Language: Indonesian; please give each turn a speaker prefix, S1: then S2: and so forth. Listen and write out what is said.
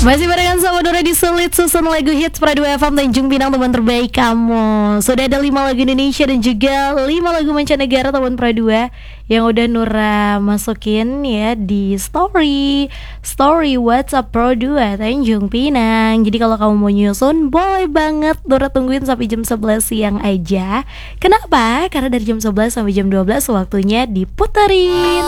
S1: Masih barengan sama Nura di Sulit, susun lagu hits Pradu FM Tanjung Pinang, teman terbaik kamu. Sudah ada 5 lagu Indonesia dan juga 5 lagu mancanegara teman Pradu yang udah Nura masukin ya di story WhatsApp Pradu Tanjung Pinang. Jadi kalau kamu mau nyusun boleh banget, Nura tungguin sampai jam 11 siang aja. Kenapa? Karena dari jam 11 sampai jam 12 waktunya diputerin.